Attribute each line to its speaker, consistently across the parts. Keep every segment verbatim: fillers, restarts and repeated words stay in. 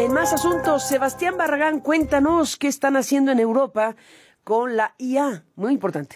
Speaker 1: En más asuntos, Sebastián Barragán, cuéntanos qué están haciendo en Europa con la I A. Muy importante.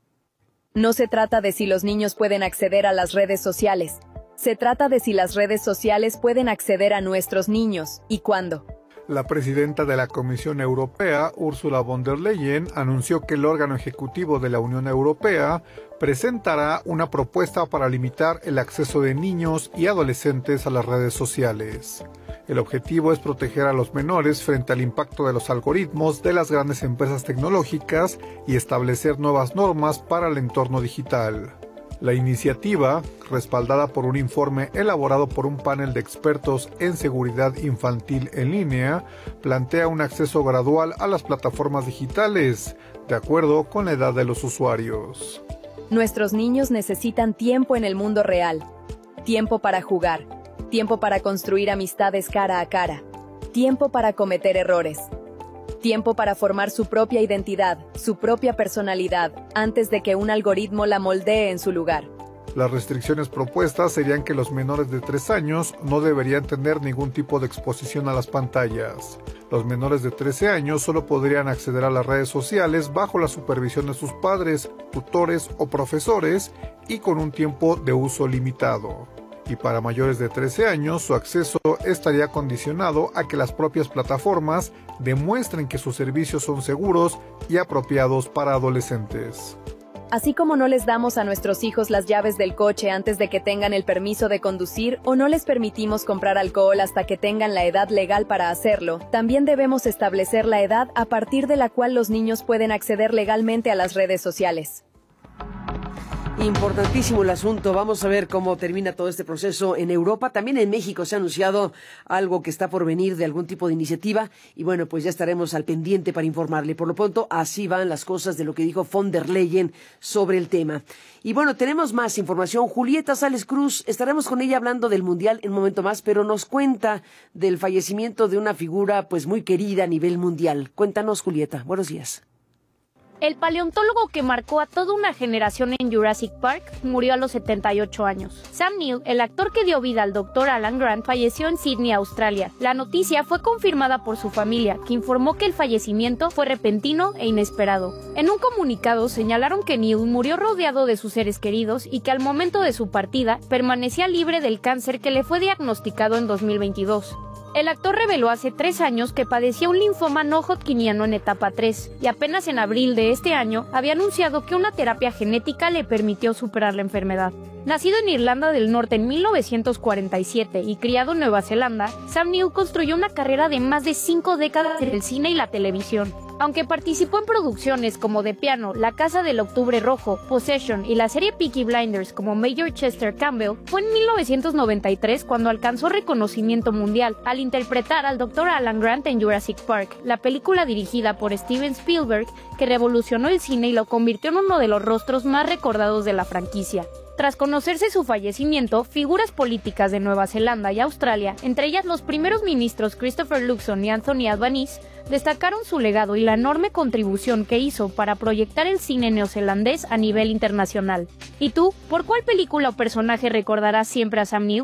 Speaker 2: No se trata de si los niños pueden acceder a las redes sociales. Se trata de si las redes sociales pueden acceder a nuestros niños y cuándo.
Speaker 3: La presidenta de la Comisión Europea, Ursula von der Leyen, anunció que el órgano ejecutivo de la Unión Europea presentará una propuesta para limitar el acceso de niños y adolescentes a las redes sociales. El objetivo es proteger a los menores frente al impacto de los algoritmos de las grandes empresas tecnológicas y establecer nuevas normas para el entorno digital. La iniciativa, respaldada por un informe elaborado por un panel de expertos en seguridad infantil en línea, plantea un acceso gradual a las plataformas digitales, de acuerdo con la edad de los usuarios.
Speaker 2: Nuestros niños necesitan tiempo en el mundo real, tiempo para jugar, tiempo para construir amistades cara a cara, tiempo para cometer errores, tiempo para formar su propia identidad, su propia personalidad, antes de que un algoritmo la moldee en su lugar.
Speaker 3: Las restricciones propuestas serían que los menores de tres años no deberían tener ningún tipo de exposición a las pantallas. Los menores de trece años solo podrían acceder a las redes sociales bajo la supervisión de sus padres, tutores o profesores y con un tiempo de uso limitado. Y para mayores de trece años, su acceso estaría condicionado a que las propias plataformas demuestren que sus servicios son seguros y apropiados para adolescentes.
Speaker 2: Así como no les damos a nuestros hijos las llaves del coche antes de que tengan el permiso de conducir o no les permitimos comprar alcohol hasta que tengan la edad legal para hacerlo, también debemos establecer la edad a partir de la cual los niños pueden acceder legalmente a las redes sociales.
Speaker 1: Importantísimo el asunto. Vamos a ver cómo termina todo este proceso en Europa. También en México se ha anunciado algo que está por venir de algún tipo de iniciativa. Y bueno, pues ya estaremos al pendiente para informarle. Por lo pronto, así van las cosas de lo que dijo von der Leyen sobre el tema. Y bueno, tenemos más información. Julieta Sales Cruz, estaremos con ella hablando del Mundial en un momento más, pero nos cuenta del fallecimiento de una figura pues muy querida a nivel mundial. Cuéntanos, Julieta. Buenos días.
Speaker 4: El paleontólogo que marcó a toda una generación en Jurassic Park murió a los setenta y ocho años. Sam Neill, el actor que dio vida al doctor Alan Grant, falleció en Sydney, Australia. La noticia fue confirmada por su familia, que informó que el fallecimiento fue repentino e inesperado. En un comunicado señalaron que Neill murió rodeado de sus seres queridos y que al momento de su partida permanecía libre del cáncer que le fue diagnosticado en dos mil veintidós. El actor reveló hace tres años que padecía un linfoma no hodgkiniano en etapa tres y apenas en abril de este año había anunciado que una terapia genética le permitió superar la enfermedad. Nacido en Irlanda del Norte en mil novecientos cuarenta y siete y criado en Nueva Zelanda, Sam Neill construyó una carrera de más de cinco décadas en el cine y la televisión. Aunque participó en producciones como The Piano, La Casa del Octubre Rojo, Possession y la serie Peaky Blinders como Major Chester Campbell, fue en mil novecientos noventa y tres cuando alcanzó reconocimiento mundial al interpretar al doctor Alan Grant en Jurassic Park, la película dirigida por Steven Spielberg que revolucionó el cine y lo convirtió en uno de los rostros más recordados de la franquicia. Tras conocerse su fallecimiento, figuras políticas de Nueva Zelanda y Australia, entre ellas los primeros ministros Christopher Luxon y Anthony Albanese, destacaron su legado y la enorme contribución que hizo para proyectar el cine neozelandés a nivel internacional. ¿Y tú, por cuál película o personaje recordarás siempre a Sam Neill?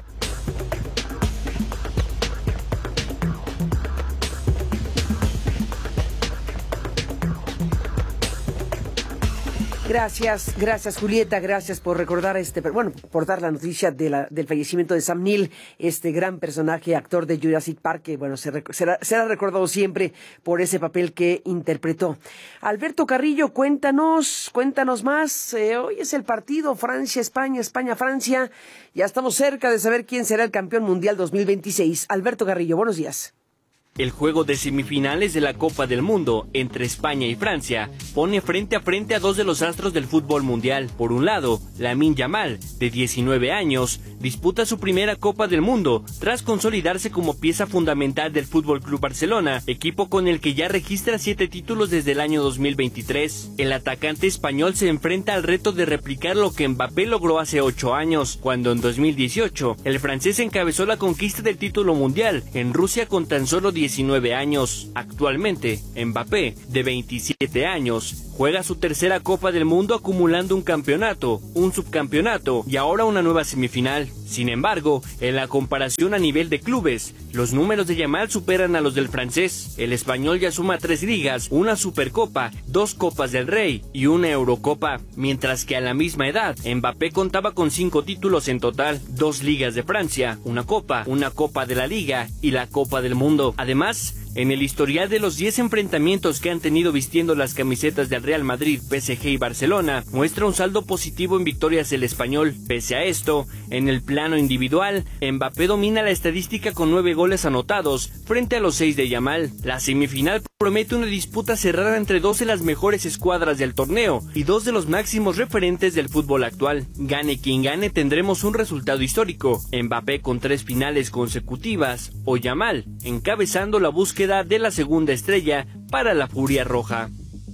Speaker 1: Gracias, gracias Julieta, gracias por recordar este, bueno, por dar la noticia de la, del fallecimiento de Sam Neill, este gran personaje, actor de Jurassic Park, que bueno, se, será, será recordado siempre por ese papel que interpretó. Alberto Carrillo, cuéntanos, cuéntanos más. Eh, hoy es el partido Francia-España, España-Francia. Ya estamos cerca de saber quién será el campeón mundial dos mil veintiséis. Alberto Carrillo, buenos días.
Speaker 5: El juego de semifinales de la Copa del Mundo entre España y Francia pone frente a frente a dos de los astros del fútbol mundial. Por un lado, Lamine Yamal, de diecinueve años, disputa su primera Copa del Mundo tras consolidarse como pieza fundamental del Fútbol Club Barcelona, equipo con el que ya registra siete títulos desde el año dos mil veintitrés. El atacante español se enfrenta al reto de replicar lo que Mbappé logró hace ocho años, cuando en dos mil dieciocho el francés encabezó la conquista del título mundial en Rusia con tan solo diecinueve años. Actualmente, Mbappé, de veintisiete años, juega su tercera Copa del Mundo acumulando un campeonato, un subcampeonato y ahora una nueva semifinal. Sin embargo, en la comparación a nivel de clubes, los números de Yamal superan a los del francés. El español ya suma tres ligas, una Supercopa, dos Copas del Rey y una Eurocopa, mientras que a la misma edad, Mbappé contaba con cinco títulos en total, dos ligas de Francia, una Copa, una Copa de la Liga y la Copa del Mundo. Además, en el historial de los diez enfrentamientos que han tenido vistiendo las camisetas del Real Madrid, P S G y Barcelona, muestra un saldo positivo en victorias el español. Pese a esto, en el plano individual, Mbappé domina la estadística con nueve goles anotados frente a los seis de Yamal. La semifinal promete una disputa cerrada entre dos de las mejores escuadras del torneo y dos de los máximos referentes del fútbol actual. Gane quien gane, tendremos un resultado histórico. Mbappé con tres finales consecutivas o Yamal encabezando la búsqueda de la segunda estrella para la Furia Roja.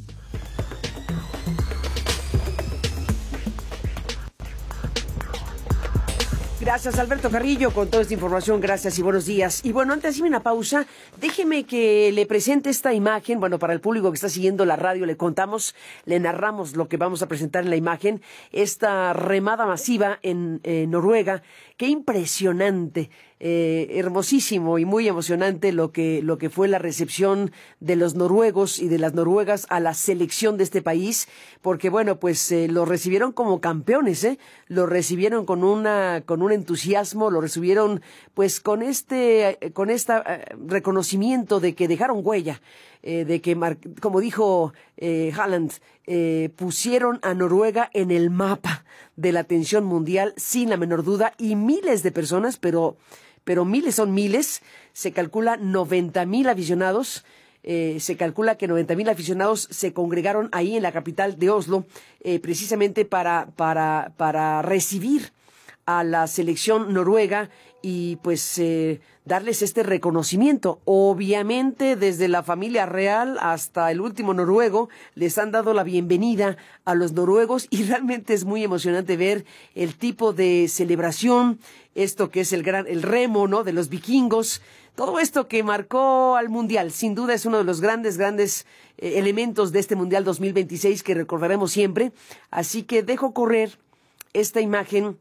Speaker 1: Gracias, Alberto Carrillo, con toda esta información. Gracias y buenos días. Y bueno, antes de hacerme una pausa, déjeme que le presente esta imagen. Bueno, para el público que está siguiendo la radio, le contamos, le narramos lo que vamos a presentar en la imagen. Esta remada masiva en eh, Noruega. Qué impresionante. Eh, hermosísimo y muy emocionante lo que lo que fue la recepción de los noruegos y de las noruegas a la selección de este país, porque bueno, pues eh, lo recibieron como campeones, eh, lo recibieron con una con un entusiasmo, lo recibieron pues con este con este eh, reconocimiento de que dejaron huella, eh, de que mar- como dijo eh, Haaland, eh, pusieron a Noruega en el mapa de la atención mundial sin la menor duda, y miles de personas, pero pero miles son miles, se calcula noventa mil aficionados, eh, se calcula que noventa mil aficionados se congregaron ahí en la capital de Oslo, eh, precisamente para, para, para recibir a la selección noruega y pues eh, darles este reconocimiento. Obviamente desde la familia real hasta el último noruego les han dado la bienvenida a los noruegos y realmente es muy emocionante ver el tipo de celebración, esto que es el gran el remo, ¿no?, de los vikingos, todo esto que marcó al mundial. Sin duda es uno de los grandes grandes eh, elementos de este mundial dos mil veintiséis que recordaremos siempre. Así que dejo correr esta imagen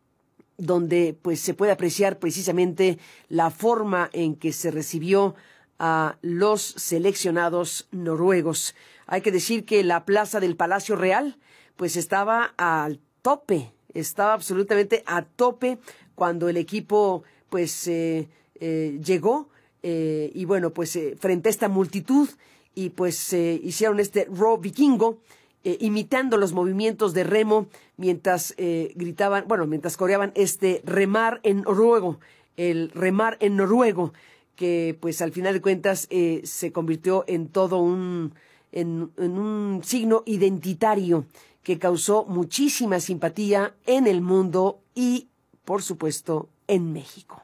Speaker 1: donde pues se puede apreciar precisamente la forma en que se recibió a los seleccionados noruegos. Hay que decir que la plaza del Palacio Real pues estaba al tope, estaba absolutamente a tope cuando el equipo pues eh, eh, llegó eh, y bueno pues eh, frente a esta multitud y pues eh, hicieron este row vikingo, Eh, imitando los movimientos de remo mientras eh, gritaban, bueno, mientras coreaban este remar en noruego, el remar en noruego, que pues al final de cuentas eh, se convirtió en todo un, en, en un signo identitario que causó muchísima simpatía en el mundo y, por supuesto, en México.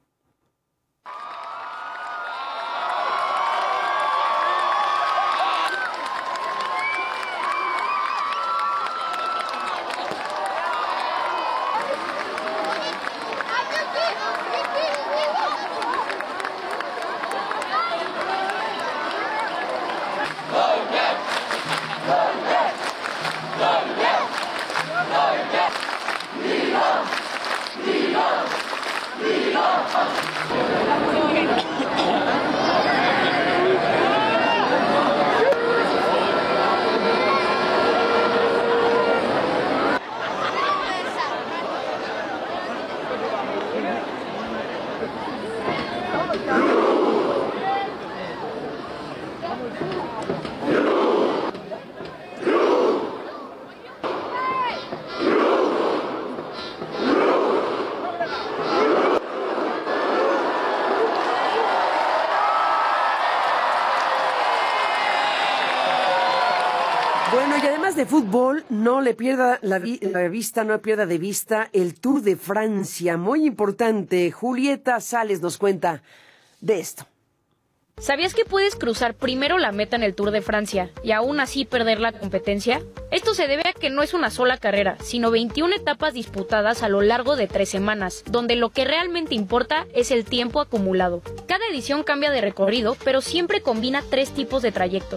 Speaker 1: Bueno, y además de fútbol, no le pierda la, vi- la vista, no pierda de vista el Tour de Francia, muy importante. Julieta Sales nos cuenta de esto.
Speaker 4: ¿Sabías que puedes cruzar primero la meta en el Tour de Francia y aún así perder la competencia? Esto se debe a que no es una sola carrera, sino veintiuna etapas disputadas a lo largo de tres semanas, donde lo que realmente importa es el tiempo acumulado. Cada edición cambia de recorrido, pero siempre combina tres tipos de trayectos.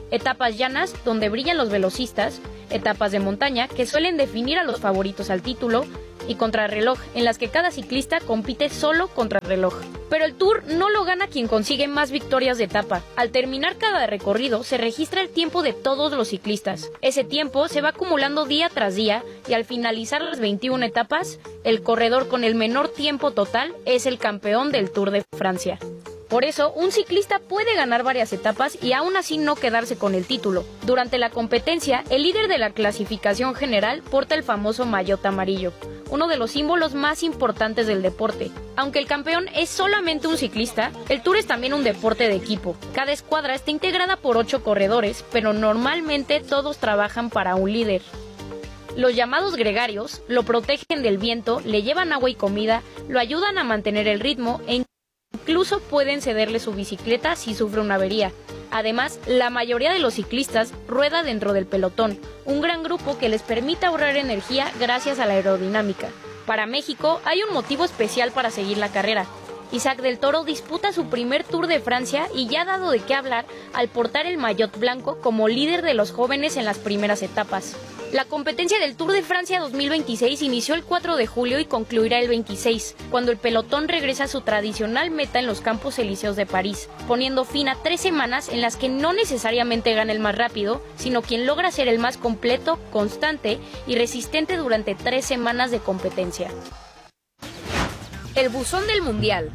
Speaker 4: etapas llanas, donde brillan los velocistas, etapas de montaña, que suelen definir a los favoritos al título, y contrarreloj, en las que cada ciclista compite solo contra reloj. Pero el Tour no lo gana quien consigue más victorias de etapa. Al terminar cada recorrido, se registra el tiempo de todos los ciclistas. Ese tiempo se va acumulando día tras día, y al finalizar las veintiuna etapas, el corredor con el menor tiempo total es el campeón del Tour de Francia. Por eso, un ciclista puede ganar varias etapas y aún así no quedarse con el título. Durante la competencia, el líder de la clasificación general porta el famoso maillot amarillo, uno de los símbolos más importantes del deporte. Aunque el campeón es solamente un ciclista, el Tour es también un deporte de equipo. Cada escuadra está integrada por ocho corredores, pero normalmente todos trabajan para un líder. Los llamados gregarios lo protegen del viento, le llevan agua y comida, lo ayudan a mantener el ritmo e incluso pueden cederle su bicicleta si sufre una avería. Además, la mayoría de los ciclistas rueda dentro del pelotón, un gran grupo que les permite ahorrar energía gracias a la aerodinámica. Para México hay un motivo especial para seguir la carrera. Isaac del Toro disputa su primer Tour de Francia y ya ha dado de qué hablar al portar el maillot blanco como líder de los jóvenes en las primeras etapas. La competencia del Tour de Francia dos mil veintiséis inició el cuatro de julio y concluirá el veintiséis, cuando el pelotón regresa a su tradicional meta en los Campos Elíseos de París, poniendo fin a tres semanas en las que no necesariamente gana el más rápido, sino quien logra ser el más completo, constante y resistente durante tres semanas de competencia.
Speaker 2: El buzón del Mundial.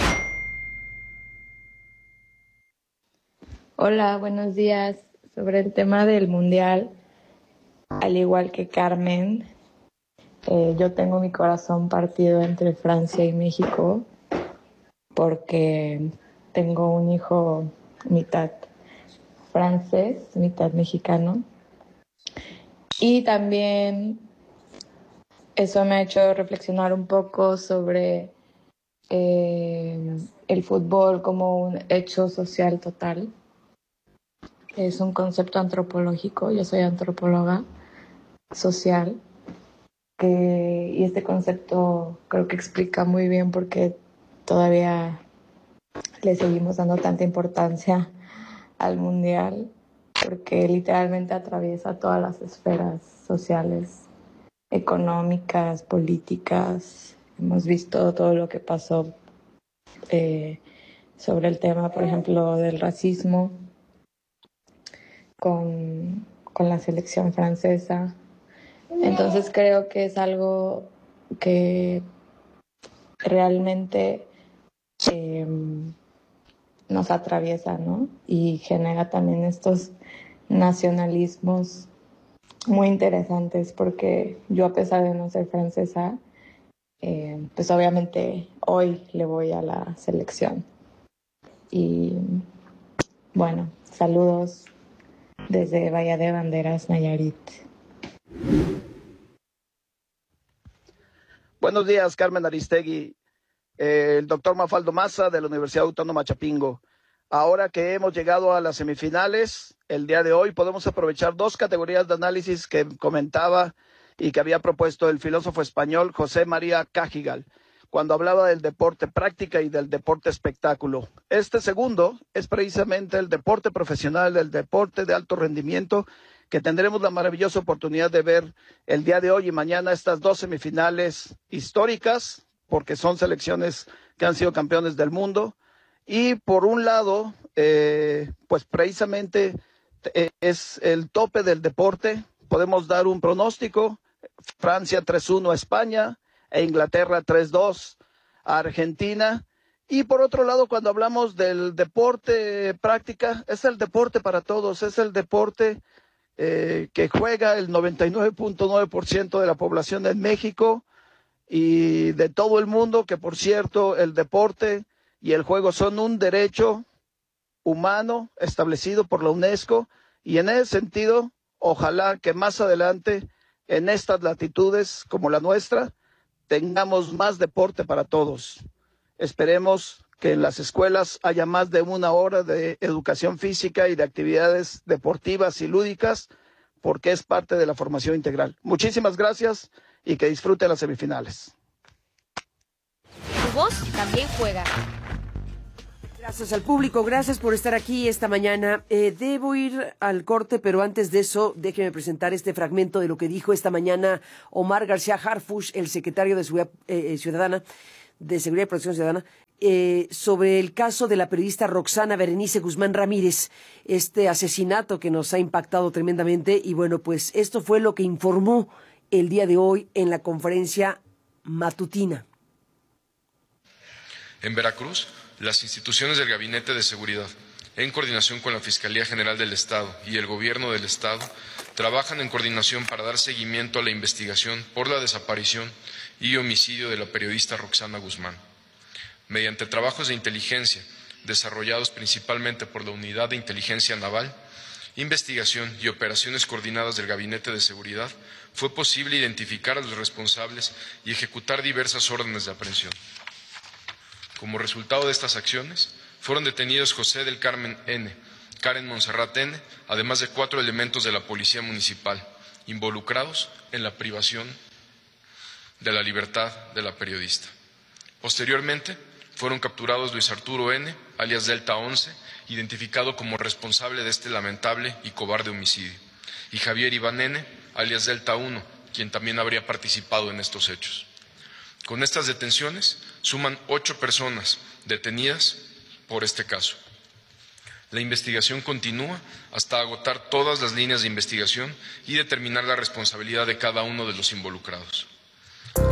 Speaker 6: Hola, buenos días. Sobre el tema del Mundial, al igual que Carmen, eh, yo tengo mi corazón partido entre Francia y México porque tengo un hijo mitad francés, mitad mexicano. Y también eso me ha hecho reflexionar un poco sobre eh, el fútbol como un hecho social total. Es un concepto antropológico, yo soy antropóloga social, que, y este concepto creo que explica muy bien por qué todavía le seguimos dando tanta importancia al Mundial, porque literalmente atraviesa todas las esferas sociales, económicas, políticas. Hemos visto todo lo que pasó eh, sobre el tema, por ejemplo, del racismo con, con la selección francesa. Entonces creo que es algo que realmente eh, nos atraviesa, ¿no? Y genera también estos nacionalismos muy interesantes, porque yo, a pesar de no ser francesa, eh, pues obviamente hoy le voy a la selección. Y bueno, saludos desde Bahía de Banderas, Nayarit.
Speaker 7: Buenos días, Carmen Aristegui, eh, el doctor Mafaldo Maza de la Universidad Autónoma Chapingo. Ahora que hemos llegado a las semifinales, el día de hoy podemos aprovechar dos categorías de análisis que comentaba y que había propuesto el filósofo español José María Cajigal, cuando hablaba del deporte práctica y del deporte espectáculo. Este segundo es precisamente el deporte profesional, el deporte de alto rendimiento, que tendremos la maravillosa oportunidad de ver el día de hoy y mañana estas dos semifinales históricas, porque son selecciones que han sido campeones del mundo. Y por un lado, eh, pues precisamente eh, es el tope del deporte. Podemos dar un pronóstico: Francia tres uno a España e Inglaterra tres dos a Argentina. Y por otro lado, cuando hablamos del deporte práctica, es el deporte para todos, es el deporte eh, que juega el noventa y nueve punto nueve por ciento de la población en México y de todo el mundo, que por cierto, el deporte y el juego son un derecho humano establecido por la UNESCO, y en ese sentido, ojalá que más adelante, en estas latitudes como la nuestra, tengamos más deporte para todos. Esperemos que en las escuelas haya más de una hora de educación física y de actividades deportivas y lúdicas, porque es parte de la formación integral. Muchísimas gracias y que disfruten las semifinales.
Speaker 2: Tu voz también juega.
Speaker 1: Gracias al público, gracias por estar aquí esta mañana. Eh, debo ir al corte, pero antes de eso, déjeme presentar este fragmento de lo que dijo esta mañana Omar García Harfuch, el secretario de Seguridad eh, Ciudadana, de Seguridad y Protección Ciudadana, eh, sobre el caso de la periodista Roxana Berenice Guzmán Ramírez, este asesinato que nos ha impactado tremendamente. Y bueno, pues esto fue lo que informó el día de hoy en la conferencia matutina.
Speaker 8: En Veracruz, las instituciones del Gabinete de Seguridad, en coordinación con la Fiscalía General del Estado y el Gobierno del Estado, trabajan en coordinación para dar seguimiento a la investigación por la desaparición y homicidio de la periodista Roxana Guzmán. Mediante trabajos de inteligencia, desarrollados principalmente por la Unidad de Inteligencia Naval, investigación y operaciones coordinadas del Gabinete de Seguridad, fue posible identificar a los responsables y ejecutar diversas órdenes de aprehensión. Como resultado de estas acciones, fueron detenidos José del Carmen N., Karen Monserrat N., además de cuatro elementos de la Policía Municipal, involucrados en la privación de la libertad de la periodista. Posteriormente, fueron capturados Luis Arturo N., alias Delta once, identificado como responsable de este lamentable y cobarde homicidio, y Javier Iván N., alias Delta uno, quien también habría participado en estos hechos. Con estas detenciones suman ocho personas detenidas por este caso. La investigación continúa hasta agotar todas las líneas de investigación y determinar la responsabilidad de cada uno de los involucrados.